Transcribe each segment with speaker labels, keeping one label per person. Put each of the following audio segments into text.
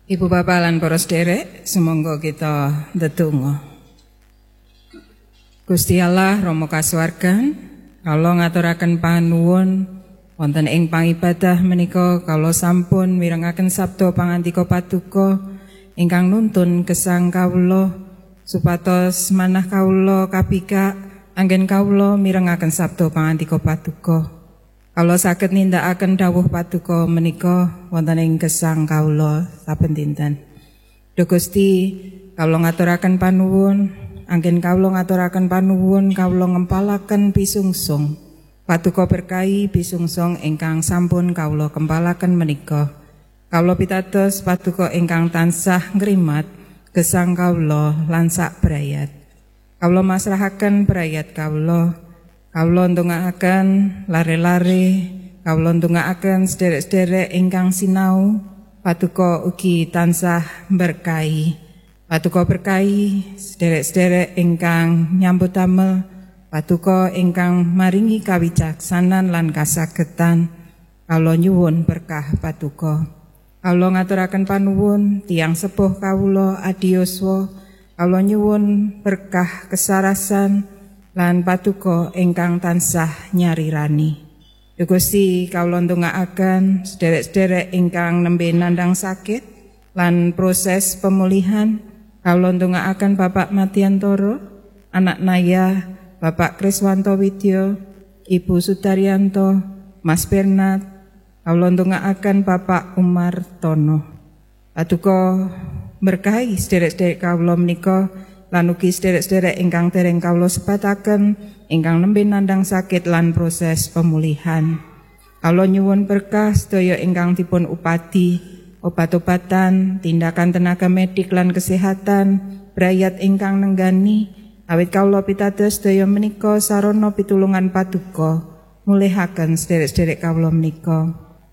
Speaker 1: Ibu bapak lan para sederek, sumangga kita ndedonga. Gusti Allah Rama kasuwargan, kawula ngaturaken panuwun wonten ing pangibadah menika kawula sampun mirengaken sabda pangandika Paduka ingkang nuntun gesang kawula supados manah kawula kabikak anggen kawula mirengaken sabda pangandika Paduka. Kawula saged nindakaken dawuh Paduka menika wonten ing gesang kawula saben dinten. Duh Gusti, kawula ngaturaken panuwun, anggen kawula ngaturaken panuwun kawula ngempalaken pisungsung. Paduka berkahi pisungsung ingkang sampun kawula kempalaken menika. Kawula pitados Paduka ingkang tansah ngrimat gesang kawula lan sak brayat. Kawula masrahaken brayat kawula. Kawula ndongaaken lare-lare, kawula ndongaaken sederek-sederek ingkang sinau, Paduka ugi tansah berkahi. Paduka berkahi sederek-sederek ingkang nyambut damel, Paduka ingkang maringi kawicaksanan lan kasagedan. Kawula nyuwun berkah Paduka. Kawula ngaturaken panuwun tiyang sepuh kawula adiyuswa, kawula nyuwun berkah kesarasan lan Paduka ingkang tansah nyarirani. Duh Gusti, kawula ndongaaken sederek-sederek ingkang nembe nandhang sakit lan proses pemulihan. Kawula ndongaaken Bapak Matiantoro, anak Naya, Bapak Kriswanto Widya, Ibu Sudaryanto, Mas Bernard. Kawula ndongaaken Bapak Umar Tono. Paduka berkahi sederek-sederek kawula menika lan ugi sederek-sederek ingkang dereng kawula sebataken ingkang nembe nandhang sakit lan proses pemulihan. Kawula nyuwun berkah sedaya ingkang dipun upadi, obat-obatan, tindakan tenaga medik lan kesehatan, brayat ingkang nenggani, awit kawula pitados sedaya menika sarana pitulungan Paduka mulihaken sederek-sederek kawula menika.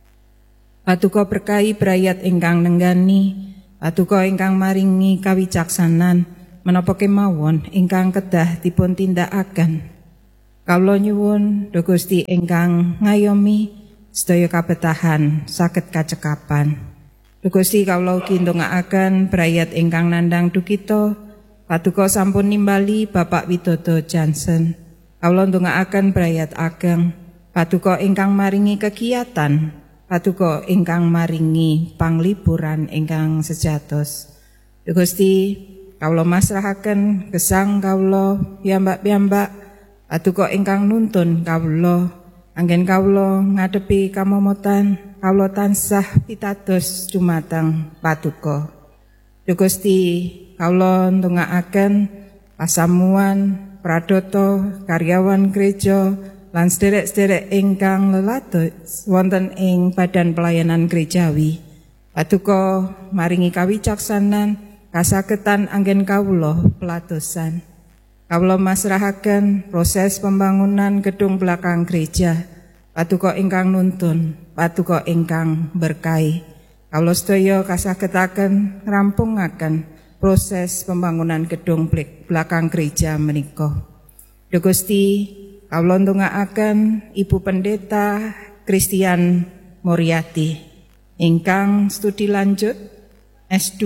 Speaker 1: Paduka berkahi brayat ingkang nenggani, Paduka ingkang maringi kawicaksanan menapa kemawon ingkang kedah dipun tindakaken. Kawula nyuwun Duh Gusti ingkang ngayomi sedaya kabetahan saged kacekapan. Duh Gusti, kawula ugi ndongaaken brayat ingkang nandhang dukita. Paduka sampun nimbali Bapak Widodo Jansen. Kawula ndongaaken brayat ageng. Paduka ingkang maringi kegiatan, Paduka ingkang maringi panglipuran ingkang sejatos. Duh Gusti, kawula masrahaken gesang kawula piyambak-piyambak, Paduka ingkang nuntun kawula, anggen kawula ngadepi kamomotan, kawula tansah pitados dumateng Paduka. Duh Gusti, kawula ndongaaken pasamuan, pradata, karyawan gereja lan sederek-sederek ingkang lelados wonten ing badan pelayanan gerejawi. Paduka maringi kawicaksanan, kasagedan anggen kawula pelatosan. Kawula masrahaken proses pembangunan gedung belakang gereja. Paduka ingkang nuntun, Paduka ingkang berkahi. Kawula sedaya kasagedaken ngrampungaken proses pembangunan gedung belakang gereja menika. Duh Gusti, kawula ndongaaken Ibu Pendeta Christian Moriati ingkang studi lanjut S2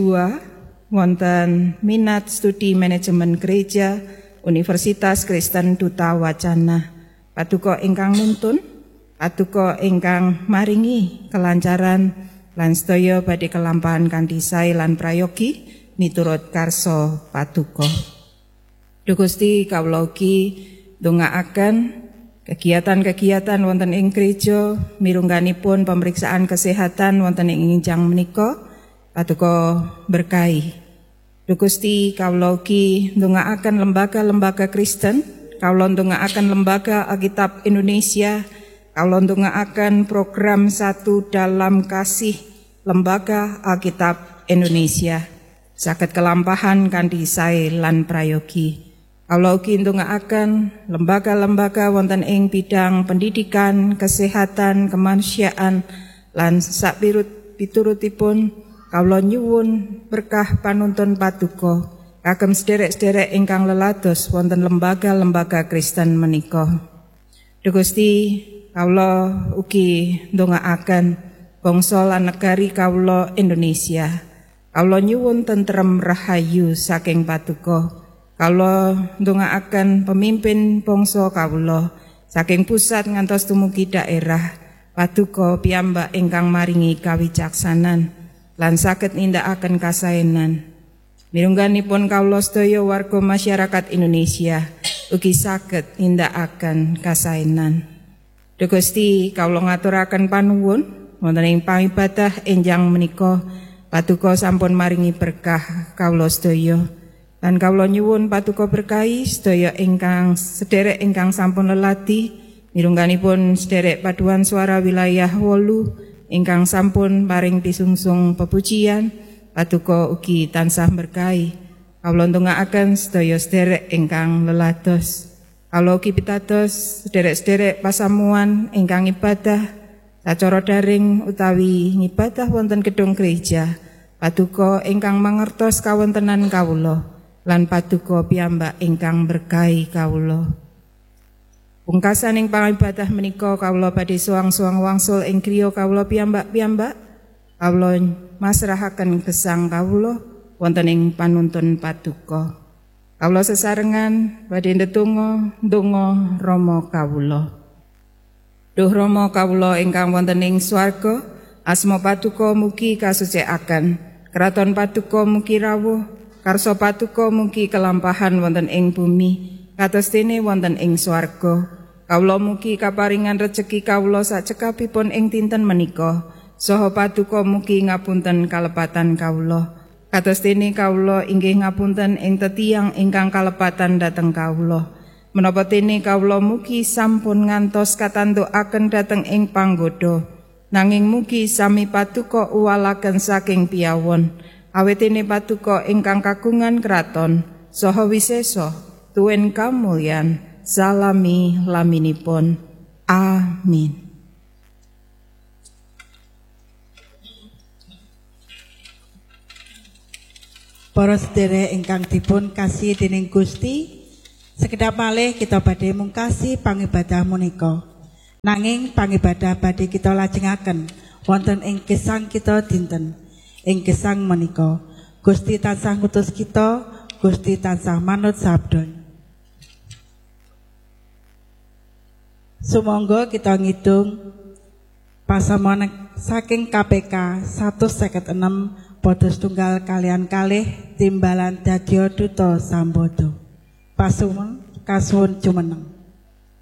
Speaker 1: wonten minat studi manajemen gereja Universitas Kristen Duta Wacana. Paduka ingkang nuntun, Paduka ingkang maringi kelancaran lan sedaya badhe kelampahan kanthi sae lan prayogi miturut karsa Paduka. Duh Gusti, kawula ugi ndongaaken kegiatan-kegiatan wonten ing gereja mirungganipun pemeriksaan kesehatan wonten ing injang menika. Paduka berkahi. Duh Gusti, kawula ugi ndongaaken lembaga-lembaga Kristen, kawula ndongaaken lembaga Alkitab Indonesia, kawula ndongaaken program Satu Dalam Kasih Lembaga Alkitab Indonesia saged kelampahan kanthi sae lan prayogi. Kawula ugi ndongaaken lembaga-lembaga wonten ing bidang pendidikan, kesehatan, kemanusiaan lan sapiturutipun. Kawula nyuwun berkah panuntun Paduka kagem sederek-sederek ingkang lelados wonten lembaga-lembaga Kristen menika. Duh Gusti, kawula ugi ndongaaken bangsa lan negari kawula Indonesia. Kawula nyuwun tentrem rahayu saking Paduka. Kawula ndongaaken pemimpin bangsa kawula saking pusat ngantos dumugi daerah. Paduka piyambak ingkang maringi kawicaksanan lan saged nindakaken kasaenan. Mirungganipun kawula sedaya warga masyarakat Indonesia ugi saged nindakaken kasaenan. Duh Gusti, kawula ngaturaken panuwun wonten ing pangibadah enjang menika. Paduka sampun maringi berkah kawula sedaya. Lan kawula nyuwun Paduka berkahi sedaya ingkang sederek ingkang sampun lelati, mirungganipun sederek paduan suara wilayah 8 ingkang sampun paring pisungsung pepujian. Paduka ugi tansah berkahi. Kawula ndongaaken sedaya sederek ingkang lelados. Kawula ugi pitados sederek-sederek pasamuan ingkang ibadah sacara daring utawi ngibadah wonten gedung gereja. Paduka ingkang mangertos kawontenan kawula lan Paduka piyambak ingkang berkahi kawula. Pungkasaning pangibadah menika kawula badhe suwang-suwang wangsul ing griya kawula piyambak-piyambak. Kawula masrahaken gesang kawula wonten ing panuntun Paduka. Kawula sesarengan badhe ndedonga Rama kawula. Duh Rama kawula ingkang wonten ing swarga, asma Paduka mugi kasucikaken. Kraton Paduka mugi rawuh, karsa Paduka mugi kelampahan wonten ing bumi, kados dene wonten ing swarga. Kawula mugi kaparingan rejeki kawula sacekapipun ing dinten menika, saha Paduka mugi ngapunten kalepatan kawula. Kados dene kawula inggih ngapunten ing tetiang ingkang kalepatan dhateng kawula. Menapa dene kawula mugi sampun ngantos katantukaken dhateng ing panggoda. Nanging mugi sami Paduka uwalaken saking piyawon. Awetene Paduka ingkang kagungan kraton saha wisesa tuwin kamulyan salami laminipun. Amin.
Speaker 2: Para sedherek ingkang dipun kasihi dening Gusti, sekedhap malih kita badhe mungkasi pangibadah menika. Nanging pangibadah badhe kita lajengaken wonten ing gesang kita dinten. Ing gesang menika Gusti tansah ngutus kita, Gusti tansah manut sabda. Sumangga kita ngidung pasamuan saking KPK 156 padha setunggal kalian kalih timbalan dadya duta sambada. Pasuwun kasuwun jumeneng.